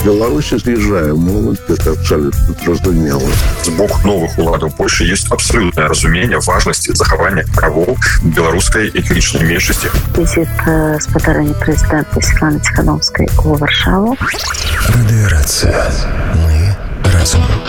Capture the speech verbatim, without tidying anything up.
Беларусі з'язджае моладзь, гэта абсалютна зразумела. З боку новых уладаў Польшчы ёсць абсалютнае разуменне важнасці захавання правоў беларускай этнічнай меншасці. Візіт спадарэння прэзідэнта Святланы Ціханаўскай у Варшаву. Радыёрацыя. Мы разум.